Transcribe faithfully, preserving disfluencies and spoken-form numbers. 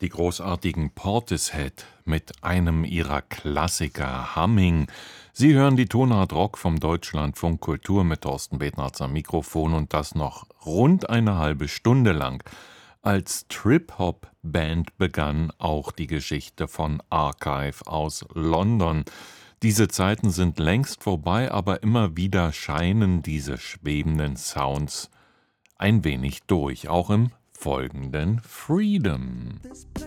Die großartigen Portishead mit einem ihrer Klassiker Humming. Sie hören die Tonart Rock vom Deutschlandfunk Kultur mit Thorsten Betnarz am Mikrofon und das noch rund eine halbe Stunde lang. Als Trip-Hop-Band begann auch die Geschichte von Archive aus London. Diese Zeiten sind längst vorbei, aber immer wieder scheinen diese schwebenden Sounds ein wenig durch, auch im folgenden Freedom.